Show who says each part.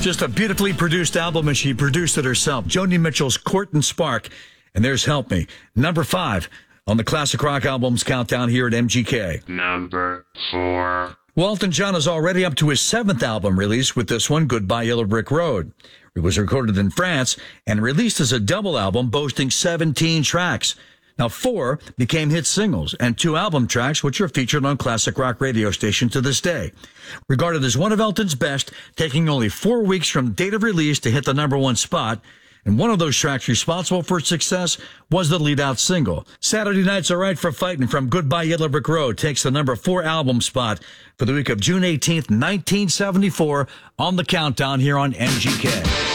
Speaker 1: Just a beautifully produced album, and she produced it herself. Joni Mitchell's Court and Spark. And there's Help Me. Number 5 on the Classic Rock Albums Countdown here at MGK.
Speaker 2: Number 4.
Speaker 1: Well, Elton John is already up to his 7th album release with this one, Goodbye Yellow Brick Road. It was recorded in France and released as a double album boasting 17 tracks. Now, 4 became hit singles and 2 album tracks, which are featured on classic rock radio station to this day. Regarded as one of Elton's best, taking only 4 weeks from date of release to hit the number 1 spot. And one of those tracks responsible for its success was the lead-out single. Saturday Night's Alright for Fightin' from Goodbye Yellow Brick Road takes the number 4 album spot for the week of June 18th, 1974 on the countdown here on MGK.